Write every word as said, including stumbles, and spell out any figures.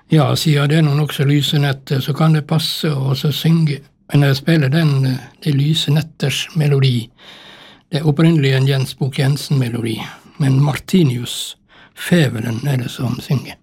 Ja, siden det er noen også lyse netter, så kan det passe å så synge. Men når jeg spiller den, det lyse netters melodi, det er opprinnelig en Jens Bukk Jensen-melodi, men Martinius, feveren, er det som synger.